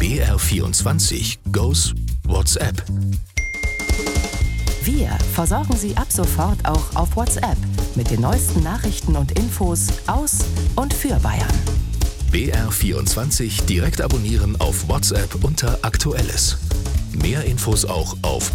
BR24 goes WhatsApp. Wir versorgen Sie ab sofort auch auf WhatsApp mit den neuesten Nachrichten und Infos aus und für Bayern. BR24 direkt abonnieren auf WhatsApp unter Aktuelles. Mehr Infos auch auf